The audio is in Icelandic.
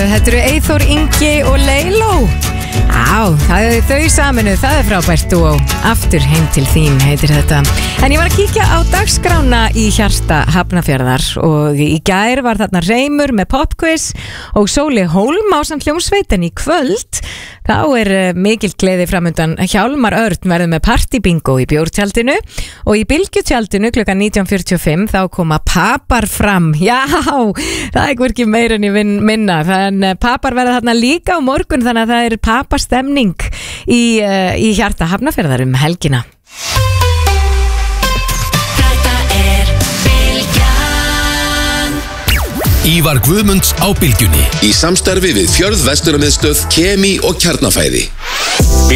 Þetta eru Eyþór Ingi og Leiló. Já, það er þau saminu, það er frábært og aftur heim til þín heitir þetta. En ég var að kíkja á dagskrána í hjarta Hafnarfjarðar og í gær var þarna Reimur með popquiz og Sóli Hólm ásamt hljómsveitin í kvöld. Þá er mikil gleði framundan. Hjálmar Örn verður með partybingo í bjórtjaldinu og í bylgjutjaldinu klukkan 19:45 þá koma Papar fram. Já, það er ekki meira en ég minna. Þannig Papar verða þarna líka á morgun þannig að það er papastemning í hjarta Hafnarfjarðar helgina. Ívar Guðmunds á Bylgjunni í samstarfi við Fjörð Verslunarmiðstöð, Kemi og Kjarnafæði.